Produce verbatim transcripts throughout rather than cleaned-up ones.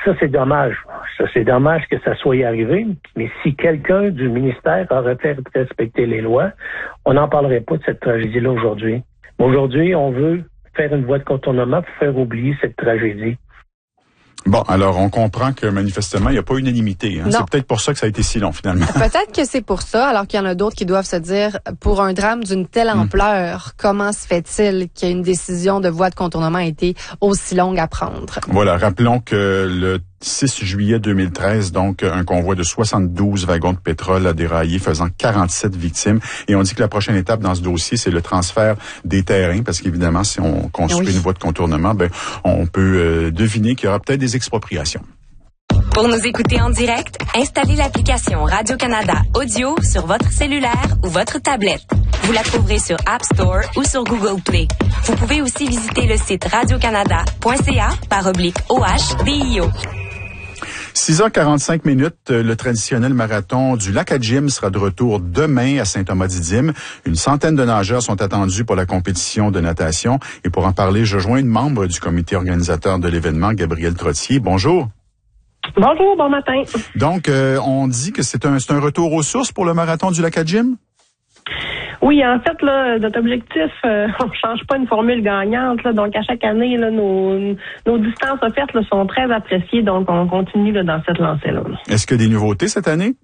Ça, c'est dommage. Ça, c'est dommage que ça soit arrivé. Mais si quelqu'un du ministère aurait fait respecter les lois, on n'en parlerait pas de cette tragédie-là aujourd'hui. Aujourd'hui, on veut faire une voie de contournement pour faire oublier cette tragédie. Bon, alors on comprend que manifestement, il n'y a pas unanimité. Hein? C'est peut-être pour ça que ça a été si long, finalement. Peut-être que c'est pour ça, alors qu'il y en a d'autres qui doivent se dire, pour un drame d'une telle ampleur, mmh. comment se fait-il qu'une décision de voie de contournement a été aussi longue à prendre? Voilà, rappelons que le six juillet deux mille treize, donc un convoi de soixante-douze wagons de pétrole a déraillé, faisant quarante-sept victimes. Et on dit que la prochaine étape dans ce dossier, c'est le transfert des terrains, parce qu'évidemment, si on construit oui. une voie de contournement, ben on peut euh, deviner qu'il y aura peut-être des expropriations. Pour nous écouter en direct, installez l'application Radio-Canada Audio sur votre cellulaire ou votre tablette. Vous la trouverez sur App Store ou sur Google Play. Vous pouvez aussi visiter le site radiocanada point c a par oblique O H D I O. six heures quarante-cinq minutes, le traditionnel marathon du lac Adjim sera de retour demain à Saint-Thomas-Didyme. Une centaine de nageurs sont attendus pour la compétition de natation. Et pour en parler, je joins une membre du comité organisateur de l'événement, Gabrielle Trottier. Bonjour. Bonjour, bon matin. Donc, euh, on dit que c'est un, c'est un retour aux sources pour le marathon du lac Adjim? Oui, en fait, là, notre objectif, euh, on ne change pas une formule gagnante. Là, donc, à chaque année, là, nos, nos distances offertes là, sont très appréciées. Donc, on continue là, dans cette lancée-là. Est-ce qu'il y a des nouveautés cette année?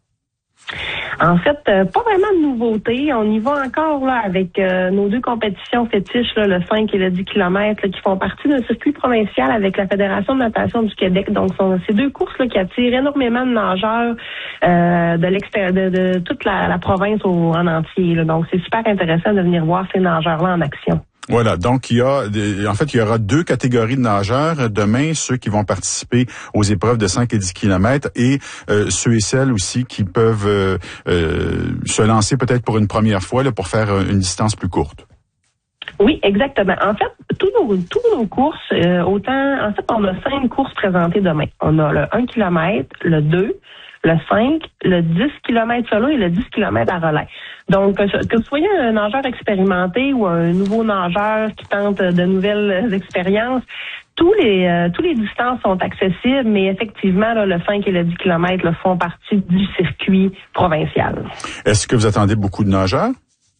En fait, euh, pas vraiment de nouveautés. On y va encore là avec euh, nos deux compétitions fétiches, là, le cinq et le dix kilomètres, là, qui font partie d'un circuit provincial avec la Fédération de natation du Québec. Donc, sont ces deux courses là, qui attirent énormément de nageurs euh, de l'extérieur, de, de toute la, la province au, en entier. Là. Donc, c'est super intéressant de venir voir ces nageurs-là en action. Voilà, donc il y a, en fait, il y aura deux catégories de nageurs demain, ceux qui vont participer aux épreuves de cinq et dix kilomètres et euh, ceux et celles aussi qui peuvent euh, euh, se lancer peut-être pour une première fois là, pour faire une distance plus courte. Oui, exactement. En fait, tous nos, tous nos courses, euh, autant, en fait, on a cinq courses présentées demain. On a le un kilomètre, le deux, le cinq, le dix kilomètres solo et le dix kilomètres à relais. Donc, que vous soyez un nageur expérimenté ou un nouveau nageur qui tente de nouvelles expériences, tous les euh, tous les distances sont accessibles, mais effectivement, là, le cinq et le dix kilomètres là, font partie du circuit provincial. Est-ce que vous attendez beaucoup de nageurs?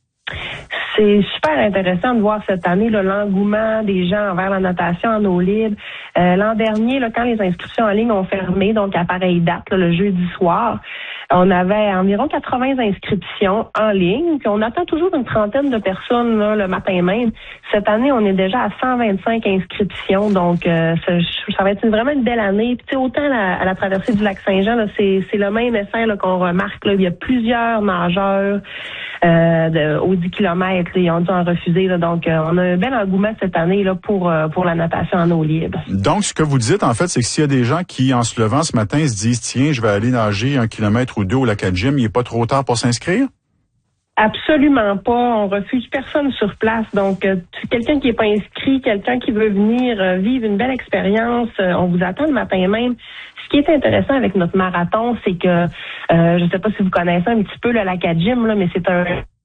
C'est super intéressant de voir cette année là, l'engouement des gens envers la natation en eau libre. Euh, l'an dernier, là, quand les inscriptions en ligne ont fermé, donc à pareille date, là, le jeudi soir, on avait environ quatre-vingts inscriptions en ligne, puis on attend toujours une trentaine de personnes là, le matin même. Cette année, on est déjà à cent vingt-cinq inscriptions, donc euh, ça, ça va être une, vraiment une belle année. Puis, tu sais, autant la, à la traversée du lac Saint-Jean, là, c'est, c'est le même effet là, qu'on remarque. Là, il y a plusieurs nageurs euh, de, aux dix kilomètres, là, ils ont dû en refuser. Là, donc, euh, on a un bel engouement cette année là, pour, euh, pour la natation en eau libre. Donc, ce que vous dites, en fait, c'est que s'il y a des gens qui, en se levant ce matin, se disent « Tiens, je vais aller nager un kilomètre ou deux au lac Adjim », il n'est pas trop tard pour s'inscrire? Absolument pas. On refuse personne sur place. Donc, euh, quelqu'un qui n'est pas inscrit, quelqu'un qui veut venir euh, vivre une belle expérience, euh, on vous attend le matin même. Ce qui est intéressant avec notre marathon, c'est que, euh, je ne sais pas si vous connaissez un petit peu le lac Adjim, là, mais c'est un...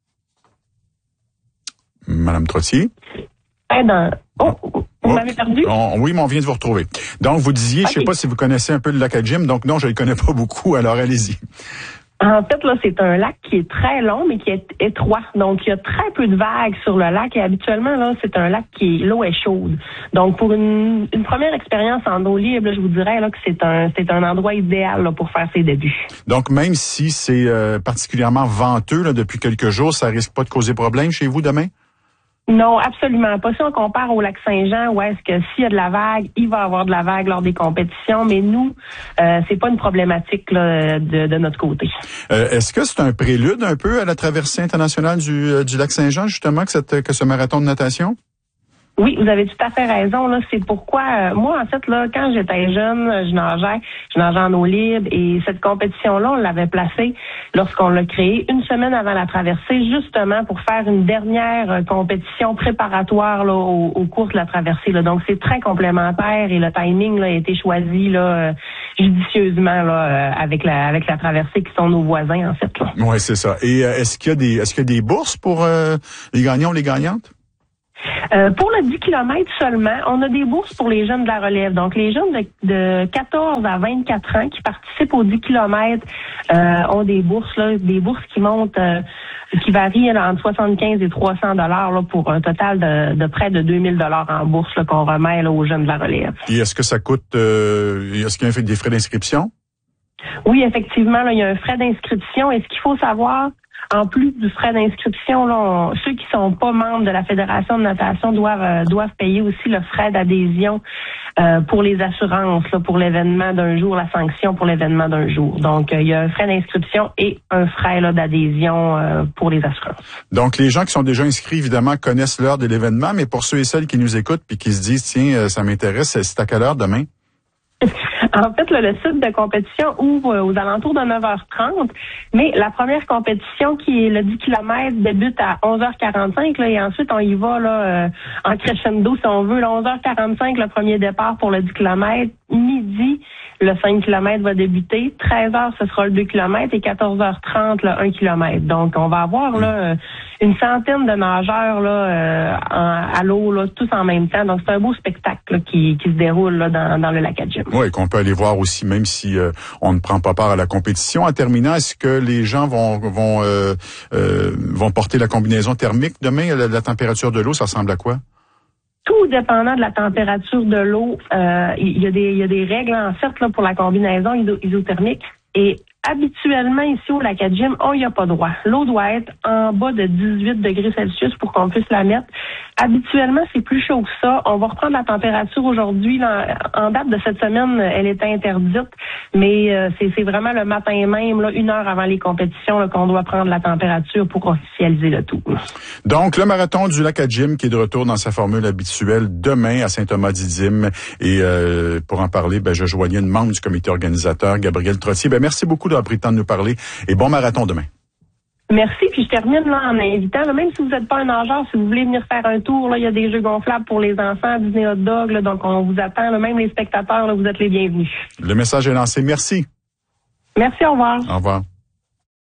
Madame Trottier? Dans... Oh, vous oh, m'avez perdu? On, oui, mais on vient de vous retrouver. Donc, vous disiez, okay. Je ne sais pas si vous connaissez un peu le lac Adjim, donc non, je ne le connais pas beaucoup, alors allez-y. En fait, là, c'est un lac qui est très long, mais qui est étroit. Donc, il y a très peu de vagues sur le lac et habituellement, là, c'est un lac qui est, l'eau est chaude. Donc, pour une, une première expérience en eau libre, là, je vous dirais là, que c'est un, c'est un endroit idéal là, pour faire ses débuts. Donc, même si c'est euh, particulièrement venteux là, depuis quelques jours, ça risque pas de causer problème chez vous demain? Non, absolument pas. Si on compare au lac Saint-Jean, où est-ce que s'il y a de la vague, il va y avoir de la vague lors des compétitions, mais nous, euh, c'est pas une problématique là, de, de notre côté. Euh, est-ce que c'est un prélude un peu à la traversée internationale du, du lac Saint-Jean, justement, que, cette, que ce marathon de natation? Oui, vous avez tout à fait raison. Là, c'est pourquoi euh, moi, en fait, là, quand j'étais jeune, je nageais, je nageais en eau libre et cette compétition-là, on l'avait placée lorsqu'on l'a créée une semaine avant la traversée, justement pour faire une dernière euh, compétition préparatoire là, au, au cours de la traversée. Là. Donc, c'est très complémentaire et le timing là, a été choisi là, euh, judicieusement là, euh, avec la avec la traversée qui sont nos voisins, en fait. Oui, c'est ça. Et euh, est-ce qu'il y a des est-ce qu'il y a des bourses pour euh, les gagnants ou les gagnantes? Euh, pour le dix kilomètres seulement, on a des bourses pour les jeunes de la relève. Donc, les jeunes de, de quatorze à vingt-quatre ans qui participent aux dix kilomètres euh, ont des bourses, là, des bourses qui montent, euh, qui varient là, entre soixante-quinze et trois cents dollars là, pour un total de, de près de deux mille dollars en bourse là, qu'on remet là, aux jeunes de la relève. Et est-ce que ça coûte, euh, est-ce qu'il y a des frais d'inscription? Oui, effectivement, là, il y a un frais d'inscription. Et ce qu'il faut savoir, en plus du frais d'inscription, là, on, ceux qui sont pas membres de la Fédération de natation doivent euh, doivent payer aussi le frais d'adhésion euh, pour les assurances, là, pour l'événement d'un jour, la sanction pour l'événement d'un jour. Donc, euh, il y a un frais d'inscription et un frais là, d'adhésion euh, pour les assurances. Donc, les gens qui sont déjà inscrits, évidemment, connaissent l'heure de l'événement, mais pour ceux et celles qui nous écoutent puis qui se disent, tiens, ça m'intéresse, c'est à quelle heure demain? En fait, là, le site de compétition ouvre aux alentours de neuf heures trente, mais la première compétition, qui est le dix kilomètres, débute à onze heures quarante-cinq, là, et ensuite on y va là euh, en crescendo, si on veut. Là, onze heures quarante-cinq, le premier départ pour le dix kilomètres. Midi, le cinq kilomètres va débuter. treize heures, ce sera le deux kilomètres, et quatorze heures trente, le un kilomètre. Donc, on va avoir là une centaine de nageurs là euh, en, à l'eau, là, tous en même temps. Donc, c'est un beau spectacle là, qui, qui se déroule là, dans, dans le lac à Gym. Oui, qu'on peut aller voir aussi, même si euh, on ne prend pas part à la compétition. En terminant, est-ce que les gens vont vont euh, euh, vont porter la combinaison thermique demain? La, la température de l'eau, ça ressemble à quoi? Tout dépendant de la température de l'eau, euh, il y a des il y a des règles en fait là pour la combinaison isothermique. Et habituellement, ici au lac à Gym, on n'y a pas droit. L'eau doit être en bas de dix-huit degrés Celsius pour qu'on puisse la mettre. Habituellement, c'est plus chaud que ça. On va reprendre la température aujourd'hui. Là, en date de cette semaine, elle était interdite, mais euh, c'est, c'est vraiment le matin même, là, une heure avant les compétitions, là, qu'on doit prendre la température pour officialiser le tout. Donc, le marathon du lac à Gym qui est de retour dans sa formule habituelle demain à Saint-Thomas-d'Idyme. Et euh, pour en parler, ben, je joignais une membre du comité organisateur, Gabrielle Trottier. Ben, merci beaucoup d'avoir pris le temps de nous parler et bon marathon demain. Merci, puis je termine là en invitant, là, même si vous n'êtes pas un nageur, si vous voulez venir faire un tour, là, il y a des jeux gonflables pour les enfants, Disney Hot Dog, là, donc on vous attend, là, même les spectateurs, là, vous êtes les bienvenus. Le message est lancé. Merci. Merci, au revoir. Au revoir.